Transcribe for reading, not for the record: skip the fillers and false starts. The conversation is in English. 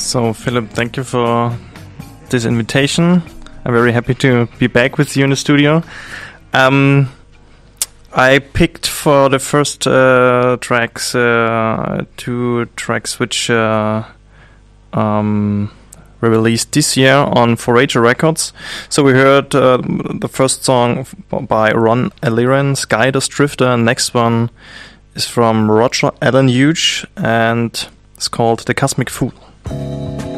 So, Philip, thank you for this invitation. I'm very happy to be back with you in the studio. I picked for the first tracks 2 tracks which were released this year on Forager Records. So we heard the first song by Ron Aliran, Skydos Drifter, and next one is from Roger Allen Hughes and it's called The Cosmic Fool.